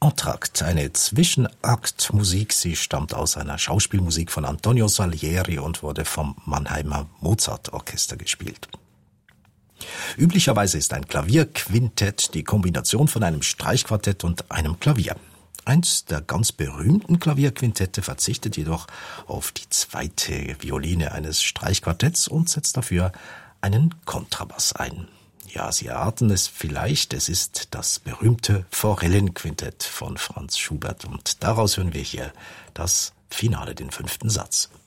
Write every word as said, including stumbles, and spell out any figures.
Entr'acte, eine Zwischenaktmusik. Sie stammt aus einer Schauspielmusik von Antonio Salieri und wurde vom Mannheimer Mozart-Orchester gespielt. Üblicherweise ist ein Klavierquintett die Kombination von einem Streichquartett und einem Klavier. Eins der ganz berühmten Klavierquintette verzichtet jedoch auf die zweite Violine eines Streichquartetts und setzt dafür einen Kontrabass ein. Ja, Sie erraten es vielleicht, es ist das berühmte Forellenquintett von Franz Schubert und daraus hören wir hier das Finale, den fünften Satz.